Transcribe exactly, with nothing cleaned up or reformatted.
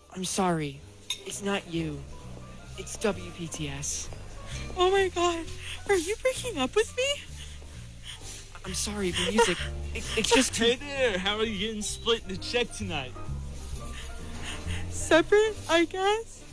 I'm sorry. It's not you. It's W P T S. Oh my god. Are you breaking up with me? I'm sorry, the music. It, it's just too. Hey there, how are you getting split the check tonight? Separate, I guess.